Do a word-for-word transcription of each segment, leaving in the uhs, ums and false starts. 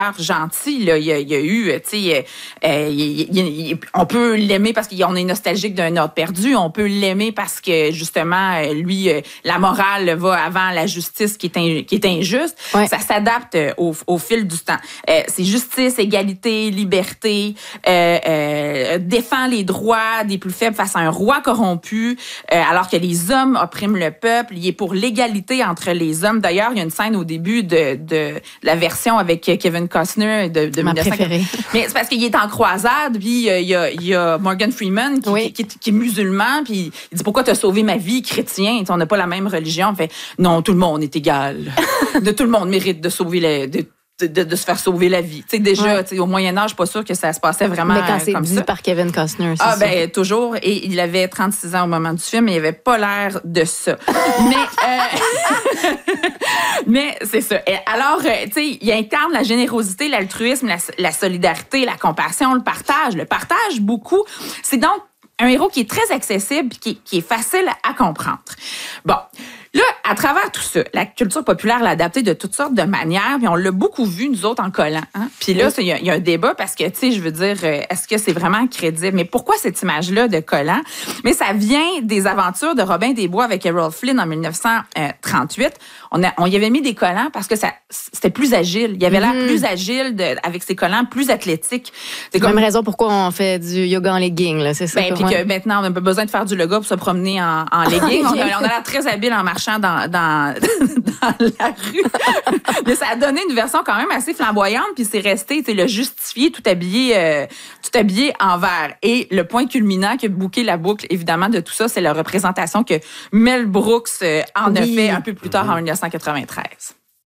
gentil. Là. Il, y a, il y a eu, tu sais, euh, il, il, il, on peut l'aimer parce qu'on est nostalgique d'un ordre perdu. On peut l'aimer parce que, justement, lui, la morale va avant la justice qui est, in, qui est injuste. Ouais. Ça s'adapte au, au fil du temps. Euh, c'est justice, égalité, liberté, euh, euh, défend les droits des plus faibles face à un roi corrompu, euh, alors que les hommes oppriment le peuple. Il est pour l'égalité entre les hommes. D'ailleurs, il y a une scène au début de, de, de la version avec Kevin Costner de, de Ma mille neuf cent préférée. Mais c'est parce qu'il est en croisade, puis il y a, il y a Morgan Freeman qui, oui. qui, qui, qui est musulman, puis il dit « Pourquoi t'as sauvé ma vie, chrétien? On n'a pas la même religion. » On fait « Non, tout le monde est égal. de tout le monde mérite de sauver la... De, De, de se faire sauver la vie. Tu sais, déjà, ouais. tu sais, au Moyen-Âge, je suis pas sûre que ça se passait vraiment comme ça. Mais quand c'est dit par Kevin Costner, c'est Ah, ça. ben, toujours. Et il avait trente-six ans au moment du film, et il avait pas l'air de ça. mais, euh, mais c'est ça. Et alors, euh, tu sais, il incarne la générosité, l'altruisme, la, la solidarité, la compassion, le partage. Le partage, beaucoup. C'est donc un héros qui est très accessible, qui, qui est facile à comprendre. Bon. Là, à travers tout ça, la culture populaire l'a adapté de toutes sortes de manières, puis on l'a beaucoup vu, nous autres, en collant. Hein? Puis là, il y, y a un débat parce que, tu sais, je veux dire, est-ce que c'est vraiment crédible? Mais pourquoi cette image-là de collant? Mais ça vient des aventures de Robin des Bois avec Errol Flynn en dix-neuf cent trente-huit. On, a, on y avait mis des collants parce que ça, c'était plus agile. Il y avait l'air mmh. plus agile de, avec ses collants, plus athlétique. C'est la comme... même raison pourquoi on fait du yoga en legging, là, c'est ça? Ben, puis que maintenant, on n'a pas besoin de faire du yoga pour se promener en, en legging. on, a, on a l'air très habile en marchant dans, dans, dans la rue. Mais ça a donné une version quand même assez flamboyante, puis c'est resté, tu sais, le justifié tout habillé, euh, tout habillé en vert. Et le point culminant qui a bouclé la boucle, évidemment, de tout ça, c'est la représentation que Mel Brooks euh, en oui. a fait un peu plus tard, en dix-neuf cent quatre-vingt-treize.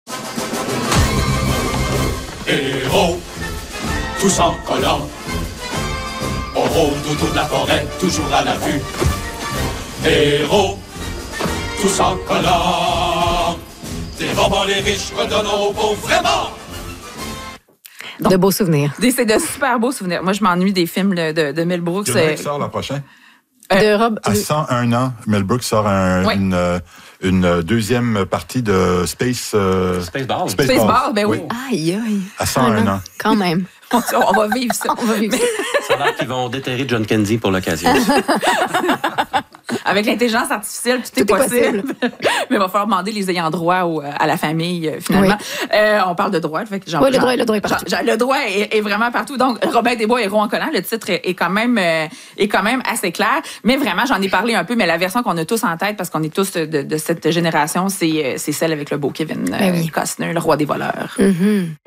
Héros, tous en collant, on rôde autour de la forêt, toujours à l'affût. Héros, tous en collant, dévorant les riches, redonnant aux pauvres, vraiment. Donc, de beaux souvenirs. C'est de super beaux souvenirs. Moi, je m'ennuie des films de, de, de Mel Brooks. Il y en a qui sort l'an prochain. Euh, de Rob... À cent un ans, Mel Brooks sort un, oui. une, une deuxième partie de Space... Euh, Spaceball. Spaceball, Space ben oui. oui. Aïe, aïe. À cent un ans. Quand même. On va vivre ça. On va vivre ça. Ça a l'air qu'ils vont déterrer John Candy pour l'occasion. Avec l'intelligence artificielle, tout, tout est possible. possible. Mais il va falloir demander les ayants droit au, à la famille, finalement. Oui. Euh, on parle de droit. Fait que genre, oui, le genre, droit, le droit est partout. Genre, le droit est, est vraiment partout. Donc, Robin des Bois, héros en collant, le titre est, est, quand même, euh, est quand même assez clair. Mais vraiment, j'en ai parlé un peu, mais la version qu'on a tous en tête, parce qu'on est tous de, de cette génération, c'est, c'est celle avec le beau Kevin ben oui. Costner, le roi des voleurs. Mm-hmm.